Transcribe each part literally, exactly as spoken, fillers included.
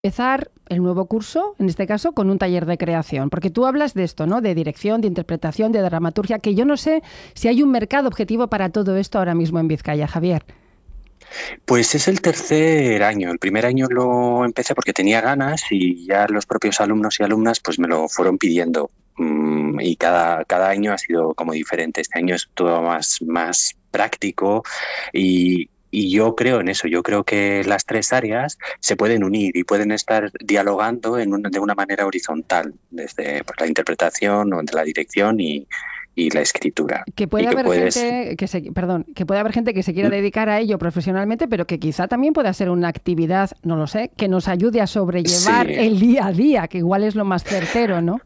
empezar el nuevo curso, en este caso, con un taller de creación. Porque tú hablas de esto, ¿no? De dirección, de interpretación, de dramaturgia, que yo no sé si hay un mercado objetivo para todo esto ahora mismo en Vizcaya, Javier. Pues es el tercer año. El primer año lo empecé porque tenía ganas y ya los propios alumnos y alumnas pues me lo fueron pidiendo. Mm, y cada, cada año ha sido como diferente. Este año es todo más, más práctico y, y yo creo en eso. Yo creo que las tres áreas se pueden unir y pueden estar dialogando en una, de una manera horizontal, desde pues, la interpretación o de la dirección y, y la escritura. Que puede Y que haber puedes... gente que se, perdón, que puede haber gente que se quiera dedicar a ello profesionalmente, pero que quizá también pueda ser una actividad, no lo sé, que nos ayude a sobrellevar Sí. el día a día, que igual es lo más certero, ¿no?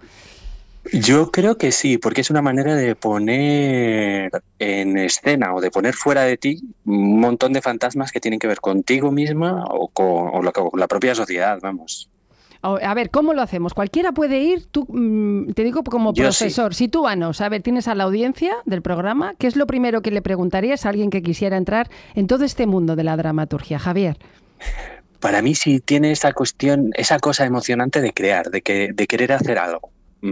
Yo creo que sí, porque es una manera de poner en escena o de poner fuera de ti un montón de fantasmas que tienen que ver contigo misma o con, o la, con la propia sociedad, vamos. A ver, ¿cómo lo hacemos? Cualquiera puede ir, tú, mmm, te digo como Yo sí. profesor, si tú, Anos, a ver, tienes a la audiencia del programa, ¿qué es lo primero que le preguntarías a alguien que quisiera entrar en todo este mundo de la dramaturgia, Javier? Para mí sí tiene esa cuestión, esa cosa emocionante de crear, de, que, de querer hacer algo.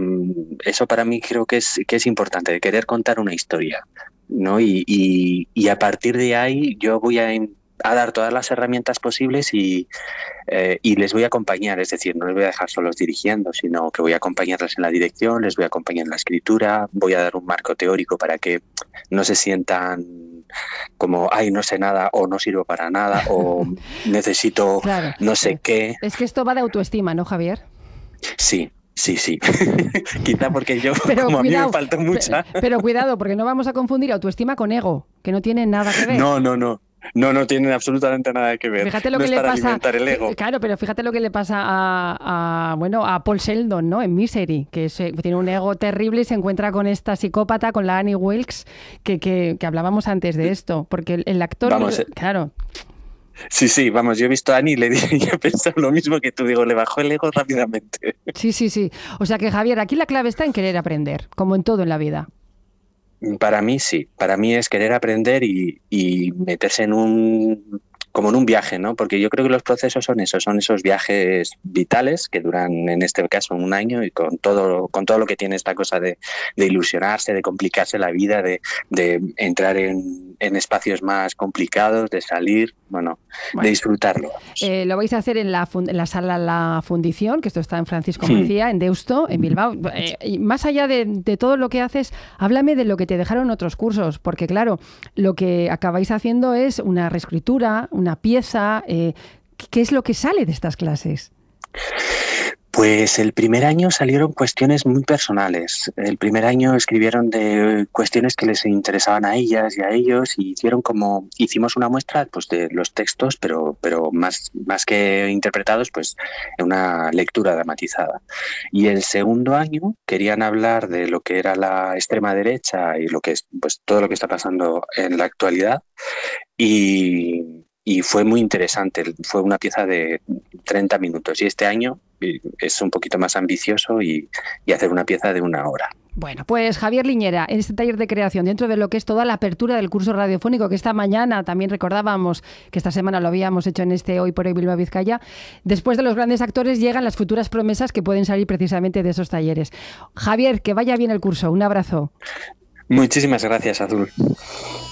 Eso para mí creo que es, que es importante, de querer contar una historia, ¿no? Y, y, y a partir de ahí yo voy a, a dar todas las herramientas posibles y, eh, y les voy a acompañar, es decir, no les voy a dejar solos dirigiendo, sino que voy a acompañarles en la dirección, les voy a acompañar en la escritura, voy a dar un marco teórico para que no se sientan como, ay, no sé nada o no sirvo para nada o necesito claro, no sé qué. Es que esto va de autoestima, ¿no, Javier? Sí. Sí, sí. Quizá porque yo, pero como cuidado, a mí me faltó mucha. Pero, pero cuidado, porque no vamos a confundir autoestima con ego, que no tiene nada que ver. No, no, no. No, no tienen absolutamente nada que ver. Fíjate lo no que es le para pasa, alimentar el ego. Claro, pero fíjate lo que le pasa a, a bueno a Paul Sheldon, ¿no? En Misery, que se, tiene un ego terrible y se encuentra con esta psicópata, con la Annie Wilkes, que, que, que hablábamos antes de esto, porque el, el actor, Vamos, eh. claro. Sí, sí, vamos, yo he visto a Annie y le dije, yo he pensado lo mismo que tú, digo, le bajó el ego rápidamente. Sí, sí, sí. O sea que, Javier, aquí la clave está en querer aprender, como en todo en la vida. Para mí sí, para mí es querer aprender y, y meterse en un, como en un viaje, ¿no? Porque yo creo que los procesos son esos, son esos viajes vitales que duran, en este caso, un año y con todo, con todo lo que tiene esta cosa de, de ilusionarse, de complicarse la vida, de, de entrar en, en espacios más complicados, de salir, bueno, bueno de disfrutarlo. Eh, lo vais a hacer en la, en la sala La Fundición, que esto está en Francisco Mejía, hmm. en Deusto, en Bilbao. Eh, y más allá de, de todo lo que haces, háblame de lo que te dejaron otros cursos, porque claro, lo que acabáis haciendo es una reescritura, una pieza. Eh, ¿Qué es lo que sale de estas clases? Pues el primer año salieron cuestiones muy personales. El primer año escribieron de cuestiones que les interesaban a ellas y a ellos y hicieron como hicimos una muestra pues de los textos, pero pero más más que interpretados, pues en una lectura dramatizada. Y el segundo año querían hablar de lo que era la extrema derecha y lo que es pues todo lo que está pasando en la actualidad y Y fue muy interesante, fue una pieza de treinta minutos y este año es un poquito más ambicioso y, y hacer una pieza de una hora. Bueno, pues Javier Liñera, en este taller de creación, dentro de lo que es toda la apertura del curso radiofónico, que esta mañana también recordábamos que esta semana lo habíamos hecho en este Hoy por Hoy Bilbao Vizcaya, después de los grandes actores llegan las futuras promesas que pueden salir precisamente de esos talleres. Javier, que vaya bien el curso, un abrazo. Muchísimas gracias, Azul.